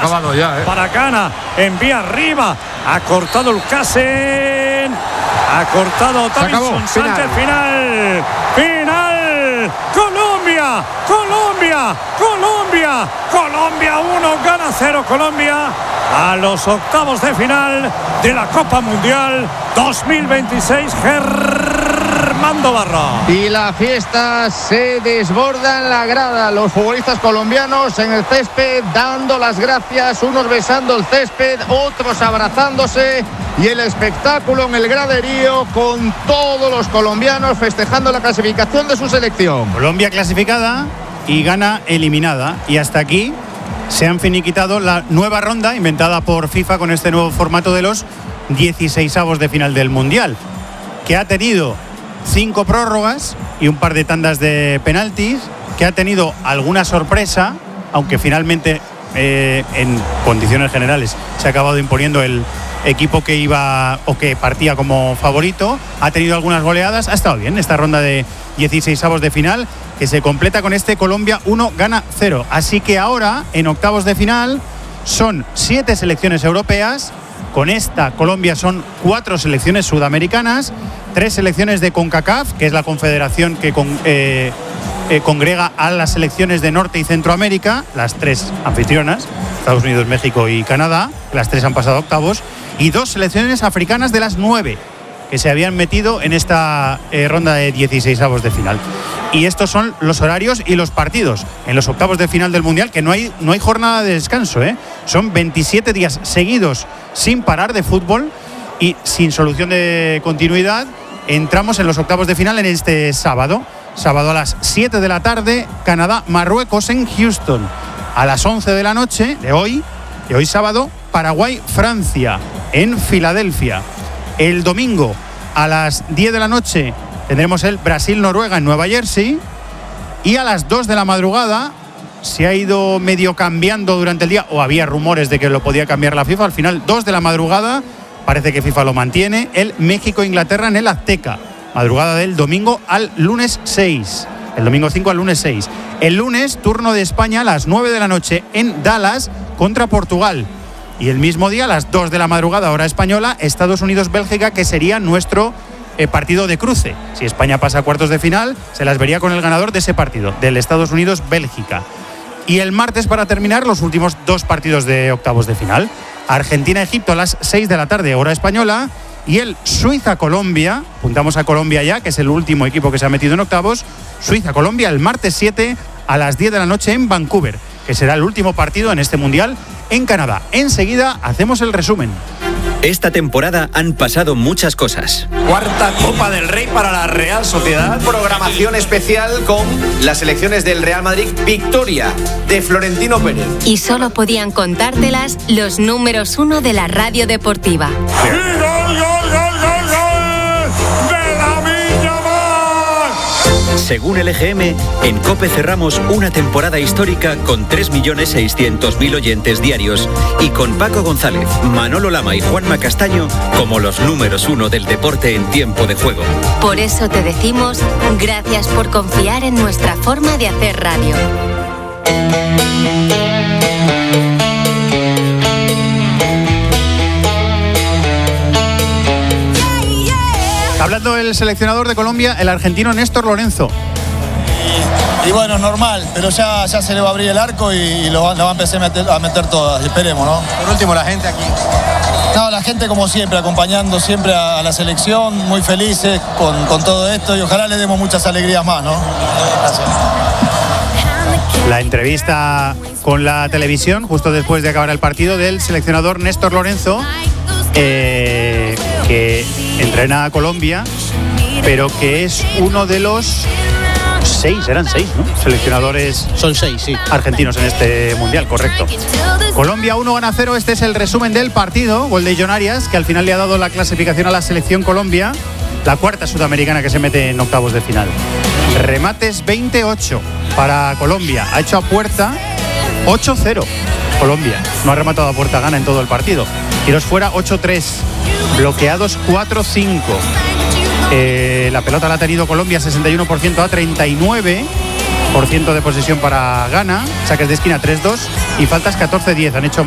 acabado ya, para Ghana. Envía arriba. Ha cortado el Casen. Ha cortado Davinson Sánchez. Final. Colombia. 1, Ghana 0. Colombia a los octavos de final de la Copa Mundial 2026. Germando Barra. Y la fiesta se desborda en la grada. Los futbolistas colombianos en el césped dando las gracias, unos besando el césped, otros abrazándose, y el espectáculo en el graderío con todos los colombianos festejando la clasificación de su selección. Colombia clasificada y Ghana eliminada, y hasta aquí se han finiquitado la nueva ronda inventada por FIFA con este nuevo formato de los 16avos de final del Mundial, que ha tenido 5 prórrogas y un par de tandas de penaltis, que ha tenido alguna sorpresa, aunque finalmente en condiciones generales se ha acabado imponiendo el equipo que iba o que partía como favorito. Ha tenido algunas goleadas. Ha estado bien esta ronda de 16avos de final, que se completa con este Colombia 1, Ghana 0. Así que ahora, en octavos de final, son 7 selecciones europeas. Con esta Colombia son 4 selecciones sudamericanas, 3 selecciones de CONCACAF, que es la confederación que congrega a las selecciones de Norte y Centroamérica, las 3 anfitrionas, Estados Unidos, México y Canadá. Las 3 han pasado a octavos, y 2 selecciones africanas de las 9 que se habían metido en esta ronda de 16avos de final. Y estos son los horarios y los partidos en los octavos de final del Mundial, que no hay jornada de descanso, ¿eh? Son 27 días seguidos sin parar de fútbol y sin solución de continuidad. Entramos en los octavos de final en este sábado a las 7 de la tarde, Canadá-Marruecos en Houston. A las 11 de la noche de hoy sábado, Paraguay-Francia en Filadelfia. El domingo a las 10 de la noche tendremos el Brasil-Noruega en Nueva Jersey, y a las 2 de la madrugada, se ha ido medio cambiando durante el día, o había rumores de que lo podía cambiar la FIFA, al final 2 de la madrugada, parece que FIFA lo mantiene, el México-Inglaterra en el Azteca, madrugada del domingo al lunes 6, el domingo 5 al lunes 6. El lunes, turno de España a las 9 de la noche en Dallas contra Portugal. Y el mismo día, a las 2 de la madrugada, hora española, Estados Unidos-Bélgica, que sería nuestro partido de cruce. Si España pasa a cuartos de final, se las vería con el ganador de ese partido, del Estados Unidos-Bélgica. Y el martes, para terminar, los últimos 2 partidos de octavos de final. Argentina-Egipto a las 6 de la tarde, hora española. Y el Suiza-Colombia, apuntamos a Colombia ya, que es el último equipo que se ha metido en octavos. Suiza-Colombia el martes 7 a las 10 de la noche en Vancouver, que será el último partido en este Mundial en Canadá. Enseguida hacemos el resumen. Esta temporada han pasado muchas cosas. Cuarta Copa del Rey para la Real Sociedad. Programación especial con las selecciones del Real Madrid. Victoria de Florentino Pérez. Y solo podían contártelas los números 1 de la radio deportiva. ¡Gol, gol, gol, gol, gol! ¡De Lamine Yamal! Según el EGM, en COPE cerramos una temporada histórica con 3.600.000 oyentes diarios y con Paco González, Manolo Lama y Juanma Castaño como los números 1 del deporte en tiempo de juego. Por eso te decimos gracias por confiar en nuestra forma de hacer radio. Hablando del seleccionador de Colombia, el argentino Néstor Lorenzo. Y bueno, es normal, pero ya se le va a abrir el arco y lo va a empezar a meter todas, esperemos, ¿no? Por último, la gente aquí. No, la gente como siempre, acompañando siempre a la selección, muy felices con todo esto, y ojalá le demos muchas alegrías más, ¿no? Gracias. La entrevista con la televisión, justo después de acabar el partido, del seleccionador Néstor Lorenzo, que entrena a Colombia, pero que es uno de los 6, eran 6, ¿no? Seleccionadores. Son 6, sí. Argentinos en este Mundial, correcto. Colombia 1, Ghana 0. Este es el resumen del partido. Gol de John Arias, que al final le ha dado la clasificación a la selección Colombia, la cuarta sudamericana que se mete en octavos de final. Remates 28 para Colombia. Ha hecho a puerta 8-0 Colombia. No ha rematado a puerta Ghana en todo el partido. Tiros fuera 8-3. Bloqueados 4-5. La pelota la ha tenido Colombia 61% a 39% de posesión para Ghana. Saques de esquina 3-2 y faltas 14-10. Han hecho